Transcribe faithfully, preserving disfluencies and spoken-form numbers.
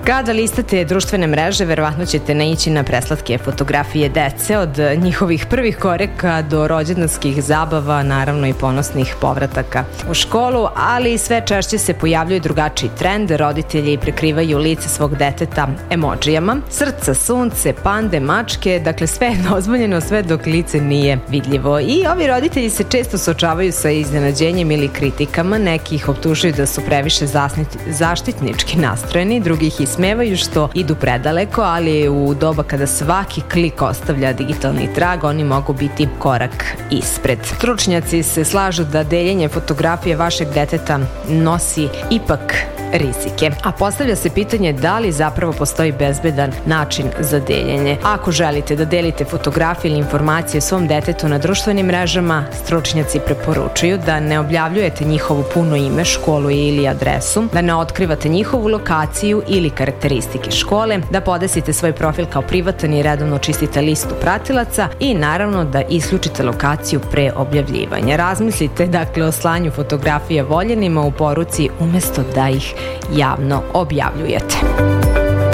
Kada listate društvene mreže, verovatno ćete naići na preslatke fotografije dece od njihovih prvih koraka do rođendanskih zabava, naravno i ponosnih povrataka u školu, ali sve češće se pojavljuje drugačiji trend. Roditelji prekrivaju lice svog deteta emodžijama, srca, sunce, pande, mačke, dakle sve je dozvoljeno, sve dok lice nije vidljivo. I ovi roditelji se često suočavaju sa iznenađenjem ili kritikama, neki ih optužuju da su previše zaštitnički nastrojeni, drugi ih ismevaju što idu predaleko, ali u doba kada svaki klik ostavlja digitalni trag, oni mogu biti korak ispred. Stručnjaci se slažu da deljenje fotografije vašeg deteta nosi ipak rizike. A postavlja se pitanje da li zapravo postoji bezbedan način za deljenje. Ako želite da delite fotografije ili informacije svom detetu na društvenim mrežama, stručnjaci preporučuju da ne objavljujete njihovo puno ime, školu ili adresu, da ne otkrivate njihovu lokaciju ili karakteristike škole, da podesite svoj profil kao privatan i redovno čistite listu pratilaca i naravno da isključite lokaciju pre objavljivanja. Razmislite dakle o slanju fotografija voljenima u poruci umesto da ih javno objavljujete.